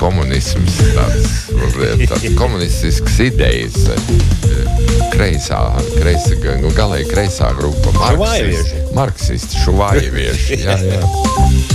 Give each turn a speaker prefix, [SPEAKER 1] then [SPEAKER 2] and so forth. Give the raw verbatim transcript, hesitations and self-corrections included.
[SPEAKER 1] komunisms, tāds, tāds komunistisks idejas, kreisā, kreisa, nu, galēji kreisā grupa, marksisti, marksisti, šuvājevieši, jā, jā.